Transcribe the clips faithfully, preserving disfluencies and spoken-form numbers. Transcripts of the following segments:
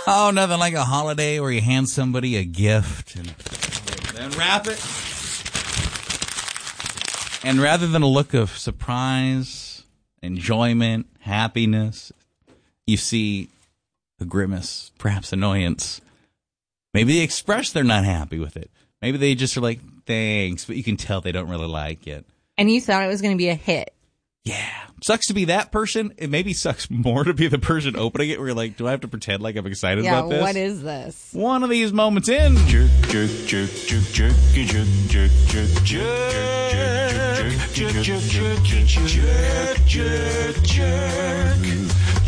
Oh, nothing like a holiday where you hand somebody a gift and then wrap it. And rather than a look of surprise, enjoyment, happiness, you see a grimace, perhaps annoyance. Maybe they express they're not happy with it. Maybe they just are like, thanks, but you can tell they don't really like it. And you thought it was going to be a hit. Yeah. Sucks to be that person. It maybe sucks more to be the person opening it where you're like, do I have to pretend like I'm excited yeah, about this? What is this? One of these moments in. Jerk, jerk, jerk, jerk, jerk, jerk, jerk, jerk, jerk, jerk, jerk, jerk,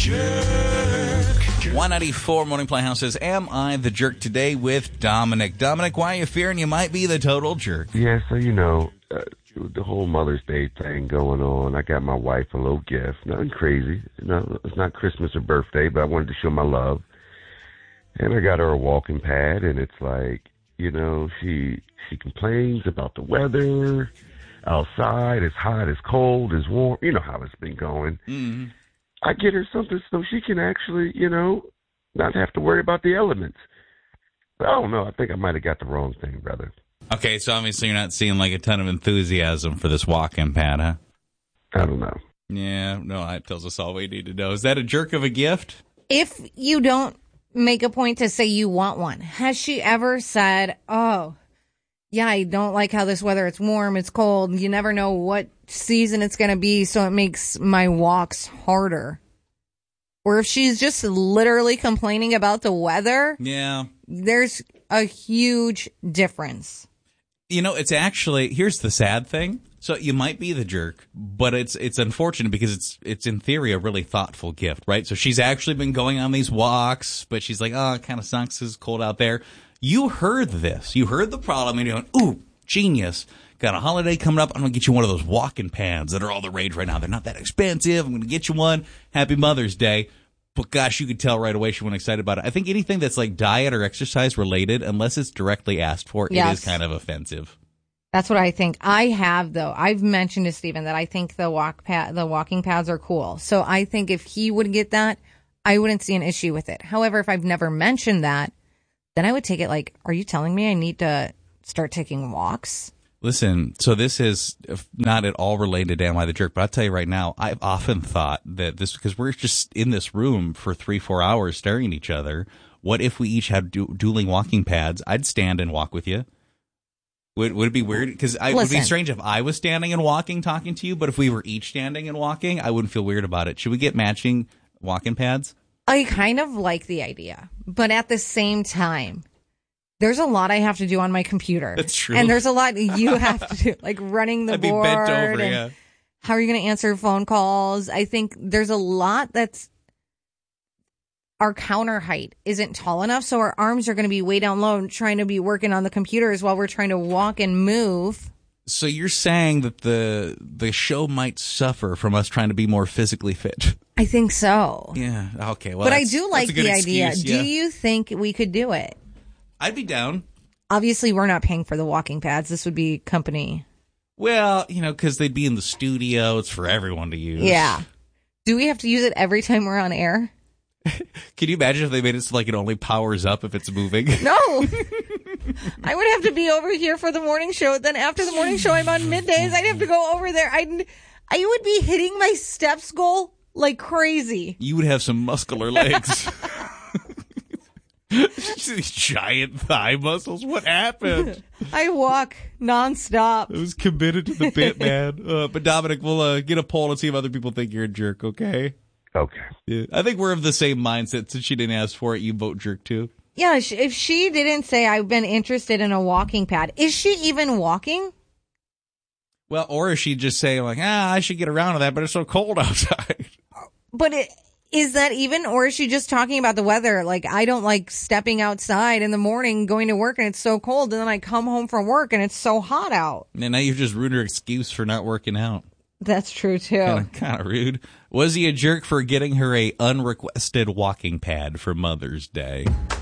jerk. one ninety-four Morning Playhouse says, am I the jerk today with Dominic? Dominic, why are you fearing you might be the total jerk? Yeah, so, you know, uh, the whole Mother's Day thing going on. I got my wife a little gift. Nothing crazy. You know, it's not Christmas or birthday, but I wanted to show my love. And I got her a walking pad, and it's like, you know, she she complains about the weather outside. It's hot, it's cold, it's warm. You know how it's been going. Mm-hmm. I get her something so she can actually, you know, not have to worry about the elements. But I don't know. I think I might have got the wrong thing, brother. Okay, so obviously you're not seeing like a ton of enthusiasm for this walk-in pad, huh? I don't know. Yeah, no, that tells us all we need to know. Is that a jerk of a gift? If you don't make a point to say you want one, has she ever said, oh, yeah, I don't like how this weather, it's warm, it's cold, you never know what season it's going to be, so it makes my walks harder? Or if she's just literally complaining about the weather, yeah, there's a huge difference. You know, it's actually, here's the sad thing. So you might be the jerk, but it's it's unfortunate because it's it's in theory a really thoughtful gift, right? So she's actually been going on these walks, but she's like, oh, it kind of sucks, it's cold out there. You heard this. You heard the problem, and you're going, ooh, genius. Got a holiday coming up. I'm going to get you one of those walking pads that are all the rage right now. They're not that expensive. I'm going to get you one. Happy Mother's Day. But gosh, you could tell right away she wasn't excited about it. I think anything that's like diet or exercise related, unless it's directly asked for, yes. It is kind of offensive. That's what I think. I have, though. I've mentioned to Stephen that I think the walk pad, the walking pads are cool. So I think if he would get that, I wouldn't see an issue with it. However, if I've never mentioned that, then I would take it like, are you telling me I need to start taking walks? Listen, so this is not at all related to Am I the Jerk, but I'll tell you right now, I've often thought that this, because we're just in this room for three, four hours staring at each other, what if we each had du- dueling walking pads? I'd stand and walk with you. Would would it be weird? Because it would be strange if I was standing and walking, talking to you, but if we were each standing and walking, I wouldn't feel weird about it. Should we get matching walking pads? I kind of like the idea, but at the same time, there's a lot I have to do on my computer. That's true. And there's a lot you have to do, like running the I'd board. be bent over, and yeah. How are you going to answer phone calls? I think there's a lot that's, our counter height isn't tall enough, so our arms are going to be way down low and trying to be working on the computers while we're trying to walk and move. So you're saying that the the show might suffer from us trying to be more physically fit? I think so. Yeah, okay. Well, but I do like the idea. Excuse, yeah. Do you think we could do it? I'd be down. Obviously, we're not paying for the walking pads. This would be company. Well, you know, because they'd be in the studio. It's for everyone to use. Yeah. Do we have to use it every time we're on air? Can you imagine if they made it so like it only powers up if it's moving? No. I would have to be over here for the morning show. Then after the morning show, I'm on middays. I'd have to go over there. I'd, I would be hitting my steps goal like crazy. You would have some muscular legs. These giant thigh muscles. What happened? I walk nonstop. I was committed to the bit, man. Uh, but Dominic, we'll uh, get a poll and see if other people think you're a jerk, okay? Okay. Yeah. I think we're of the same mindset. Since she didn't ask for it, you vote jerk too. Yeah, if she didn't say I've been interested in a walking pad, is she even walking? Well, or is she just saying like, ah, I should get around to that, but it's so cold outside. But it, is that even, or is she just talking about the weather? Like, I don't like stepping outside in the morning, going to work, and it's so cold, and then I come home from work, and it's so hot out. And now you've just ruined her excuse for not working out. That's true, too. Kind of rude. Was he a jerk for getting her a unrequested walking pad for Mother's Day?